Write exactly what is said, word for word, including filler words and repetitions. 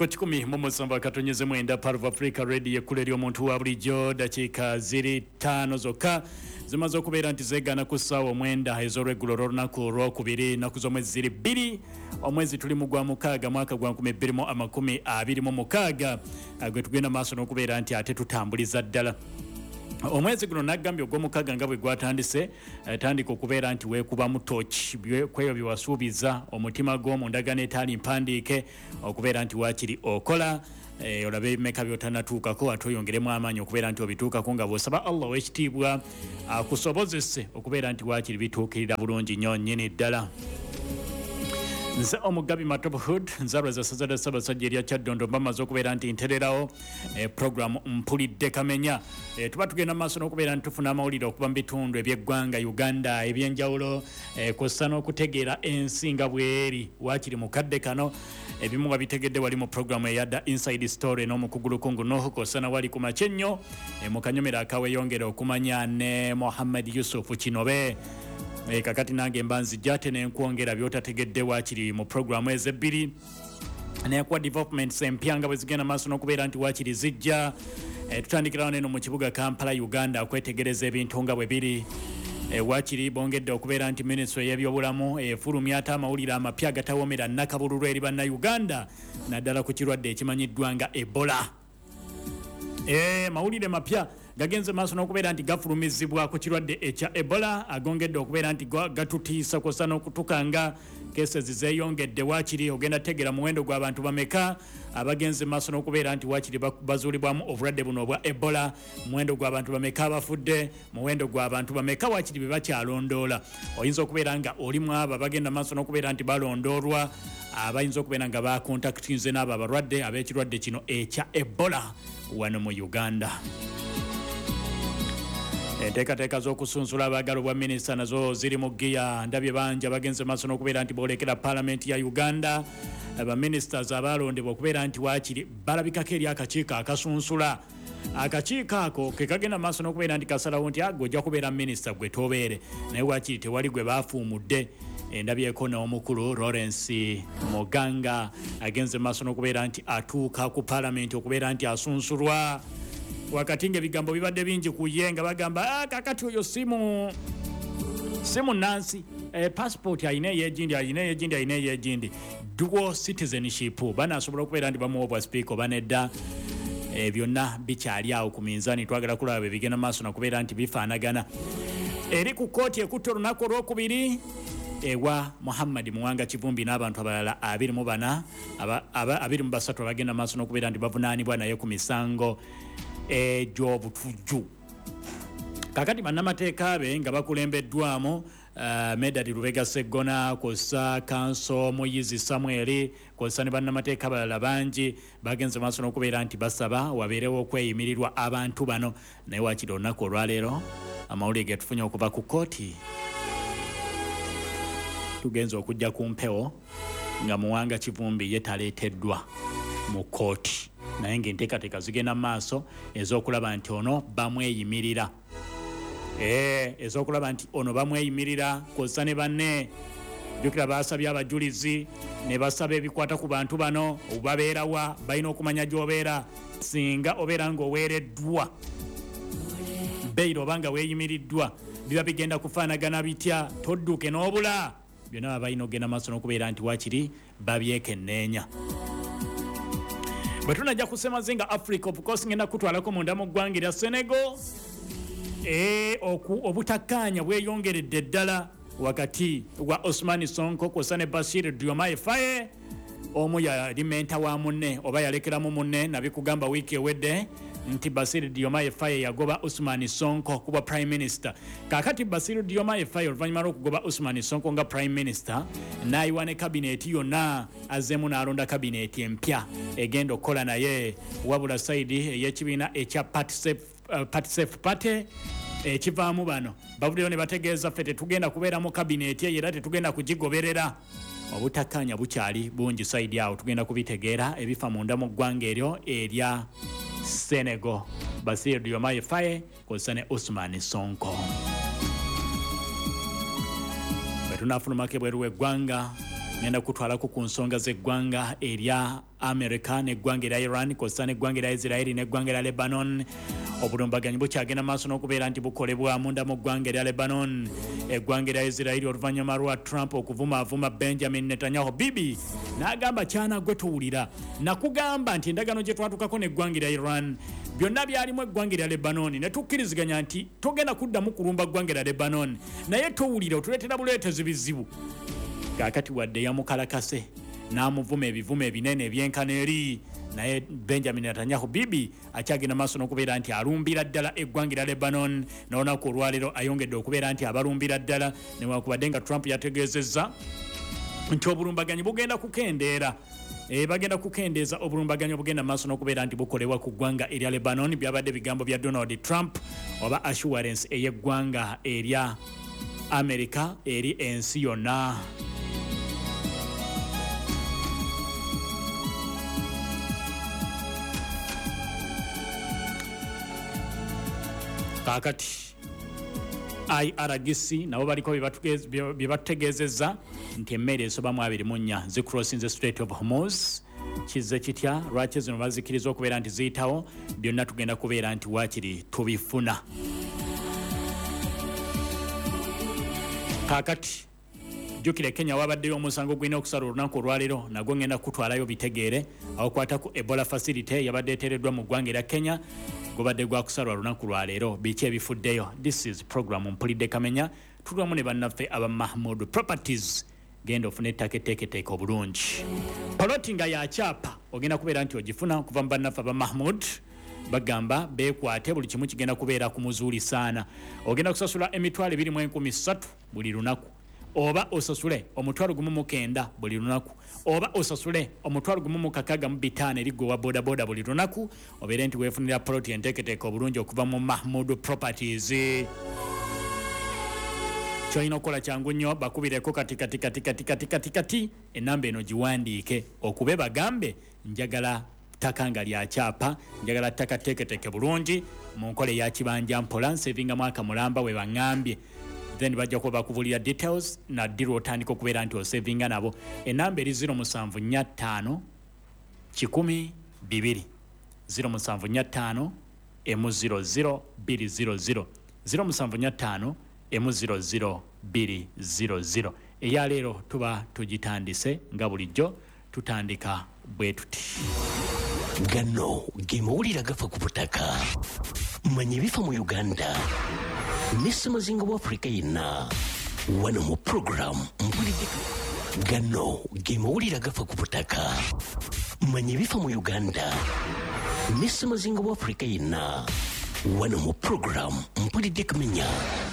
Kwa chikumi mumo samba katonyeze mwenda part of Africa Radio kuleri omuntu wa bulijjo dakika ziri tano zoka zimaze okubeera nti zegana ku ssaawa mwenda ez'olweggulo olunaku olwokubiri naku z'omwezi ziri bbiri omwezi tuli mu gwa mukaaga mwaka gwa nkumi bbiri mu amakumi abiri mu mukaaga gwe tugenda maaso n'okubeera nti ate tutambuliza ddala. Omwezi guno nagambye ogw'omukaaga nga bwe gwatandise tandika okubeera nti weekuba mu tooki kweyo bye wasuubiza omutima gw'omundagano etaali mpandiike okubeera nti waakiri okola e, olabe ebimeka by'otanatuukako ate oyongeremu amaanyi okubeera nti obituukako nga bw'osaba Allah w'ekitiibwa akusobozese okubeera nti waakiri bituukirira bulungi nnyo nnyini ddala. Nze omugabi Matophood nzalwa za Sazada Ssaabasajja erya Kyaddondo bamaze okubeera nti ntererawo e, program mpulidde kamenya e, tuba tugenda maaso n'okubeera nti tufuna amawulire okuva mu bitundu eby'eggwanga Uganda ebyenjawulo e, kw'ossa n'okutegeera ensi nga bw'eri waakiri mu kadde kano ebimu babitegedde wali mu programu eyadda Inside Story n'omukugulukungu Nuhu kw'ossa na wali ku makya ennyo e, mu kanyomero akaweyongera okumanya ne Mohammed Yusuf Kinobe. E, kakati nange mbanzi jate nenkwongera byotategedde waakiri mu programu ezebbiri nekwa developments empya nga bwe zigenda maaso n'okubeera nti waakiri zijja e, tutandikirawo neno mu kibuga Kampala Uganda okwetegereza ebintu nga bwe biri e, waakiri bongedde okubeera nti ministry y'ebyobulamu efulumya ate amawulire amapya agatawomera nnakabululu eri bannayuganda naddala ku kirwadde ekimanyiddwa nga Ebola. E, mawulire mapya gagenze maaso n'okubeera nti gafulumizibwa ku kirwadde ekya Ebola agongedde okubeera nti gatutiisa kw'ossa n'okutukanga cases zeeyongedde waakiri ogenda tegera muwendo gw'abantu bameka abagenze maaso n'okubeera nti waakiri bazuulibwamu obulwadde buno obwa Ebola muwendo gw'abantu bameka abafudde muwendo gw'abantu bameka waakiri be bakyalondoola oyinza okubeera nga olimu abo abagenda maaso n'okubeera nti balondoolwa abayinza okubeera nga bakontaktinze n'abo abalwadde ab'ekirwadde kino ekya Ebola wano mu Uganda. Enteekateeka z'okusunsula abaagala obwa minisita nazo ziri mu giya ndabye bangi abagenze maaso n'okubeera nti boolekera paalamenti ya Uganda baminisitas abaalondebwa okubeera nti waakiri balabikako eri akakiiko akasunsula akakiiko ako ke kagenda maaso n'okubeera nti kasalawo nti agwe ojja kubeera minisita gwe tobeere naye waakiri tewali gwe baafuumudde. Endabyeko n'omukulu Lawrence Muganga agenze maaso n'okubeera nti atuuka ku paalamenti okubeera nti asunsulwa wakati ng'ebigambo bibadde bingi ku ye nga bagamba ah, kakati oyo simu simu Nancy eh, passport ayina ey'egindi ayina ey'egindi ayina ey'egindi dual citizenship banaasobola okubeera nti bamuwa obwa speaker banedda e, byonna bikyali awo ku minzaani twagala kulaba bwe bigenda maaso nakubeera nti bifaanagana eri ku kkooti ekutte olunaku olwokubiri ewa Muhammad Muwanga Kivumbi n'abantu abalala abiri mu bana abiri mu basatu abagenda maaso n'okubeera nti bavunaanibwa naye ku misango egy'obutujju. Kakati bannamateeka be nga bakulembeddwamu uh, Medad Lubega Sseggona kw'ossa Kanso Muyizi Samuel kw'ossa ne bannamateeka abalala bangi bagenze maaso n'okubeera nti basaba wabeerewo okweyimirirwa abantu bano naye waakiri olunaku olwaleero amawulire ge tufunye okuva ku kkooti tugenza okujja ku mpewo nga Muwanga Kivumbi ye taleeteddwa mu kkooti naye ng'enteekateeka zigenda maaso ez'okulaba nti ono bamweyimirira ee ez'okulaba nti ono bamweyimirira kw'ossa ne banne jjukira baasabye abajulizi ne basaba ebikwata ku bantu bano obabeerawa balina okumanya gy'obeera singa obeera ng'oweereddwa beyira oba nga weeyimiriddwa biba bigenda kufaanagana bitya todduke n'obula byonna baba balina okugenda maaso n'okubeera nti waakiri babyekenneenya. Bwe tunajja kusemaze nga Africa of course ngenda kutwalako munda mu ggwanga erya Senegal e, oku, obutakkaanya bweyongeredde ddala wakati wa Ousmane Sonko kw'ossa ne Bassirou Diomaye Faye omu yali menta wa munne oba yalekeramu munne nabikugamba wiiki ewedde nti Bassirou Diomaye Faye yagoba Ousmane Sonko kuba Prime Minister. Kakati Bassirou Diomaye Faye oluvannyuma lw'okugoba Ousmane Sonko nga Prime Minister n'ayiwa ne kabineeti yonna azzeemu n'alonda kabineeti empya egenda okukola naye wabula sayidi ey'ekibiina ekya Party Party ekivaamu bano bavuddeyo ne bategeeza ffe tetugenda kubeera mu kabineeti eyo era tetugenda kugigoberera. Obutakkaanya bukyali bungi sayidi awo tugenda kubitegeera ebifa munda mu ggwanga eryo erya Senegal. Bassirou Diomaye Faye kw'ossa ne Ousmane Sonko. Bwe tunaafulumako ebweru w'eggwanga ngenda kutwalako ku nsonga z'eggwanga erya America n'eggwanga erya Iran kw'ossa n'eggwanga erya Israel n'eggwanga erya Lebanon. Obulumbaganyi bukyagenda maaso n'okubeera nti bukolebwa munda mu ggwanga erya Lebanon. Eggwanga erya Israel oluvannyuma lwa Trump okuvumaavuma Benjamin Netanyahu, Bibi n'agamba kyana gwe tuwulira, nakugamba nti endagaano gye twatukako n'eggwanga erya Iran byonna byalimu eggwanga erya Lebanon, ne tukkiriziganya nti togenda kuddamu kulumba ggwanga erya Lebanon, naye tuwulira otuleetera buleetezi bizibu. Kaakati wadde yamukalakase n'amuvuma ebivumo ebinene ebyenkana eri, naye Benjamin Netanyahu, Bibi akyagenda maaso n'okubeera nti alumbira ddala eggwanga erya Lebanon, n'olunaku olwaleero ayongedde okubeera nti abalumbira ddala, newankubadde nga Trump yategeezezza nti obulumbaganyi bugenda kukendeera. E, bagenda kukendeeza obulumbaganyi obugenda maaso n'okubeera nti bukolebwa ku ggwanga erya Lebanon. Byabadde bigambo bya Donald Trump oba assurance ey'eggwanga erya America eri ensi yonna. Kaakati I R G C nabo baliko bye batutegeezezza nti emmere esobamu abiri mu nnya zicrossinze Strait of Hormuz. Kizze kitya? Lwaki zino bazikiriza okubeera nti ziyitawo? Byonna tugenda kubeera nti waakiri tubifuna. Kaakati jjukira Kenya wabaddeyo omusango gwina okusala olunaku olwaleero, nagwo ngenda kutwalayo bitegeere awokwata ku Ebola facility yabadde eteereddwa mu ggwanga erya Kenya, gubadde gwa kusalwa lunaku lwaleero. Biki ebifuddeyo? This is program Mpulidde Kamenya, tulwamu ne bannaffe aba Mahmood Properties. Genda ofune ettaka etteeketeeke obulungi. Poloti nga yakyapa ogenda kubeera nti ogifuna okuva mu bannaffe aba Mahmood. Bagamba beekwate, buli kimu kigenda kubeera ku muzuuli saana. Ogenda kusasula emitwalo ebiri mu enkumi ssatu buli lunaku, oba osasule omutwalo gumu mu kenda buli lunaku, oba osasule omutwalo gumu mu kakaaga mu bitaano eri gwe wa bodaboda buli lunaku. Obeere nti weefunira poloti enteeketeeke obulungi okuva mu Mahmood Properties. Kyolina okukola kyangu nnyo, bakubireko kati kati kati kati kati kati kati ennamba eno giwandiike okube bagambe njagala ttaka nga lya kyapa, njagala ttaka tteeketeeke bulungi mu nkola eya kibanja mpola nsevinga mwaka mulamba we baŋŋambye. Then bajja kuba bakubulira details na ddiru otandika okubeera nti osevinga nabo. Ennamba eri zero musanvu nnya ttaano kikumi bibiri zero musanvu nnya ttaano emu ziro ziro bbiri ziro ziro zero musanvu nnya ttaano emu ziro ziro bbiri ziro ziro. Eya leero tuba tugitandise nga bulijjo, tutandika bwe tuti. Gano ge mawulire gafa ku butaka, manya ebifa mu Uganda ne Ssemazinga wa Afrika yenna. Wano mu program Mpulidde. Gano ge mawulire gafa ku butaka, manya ebifa mu Uganda ne Ssemazinga wa Afrika yenna. Wano mu program Mpulidde Kamenya.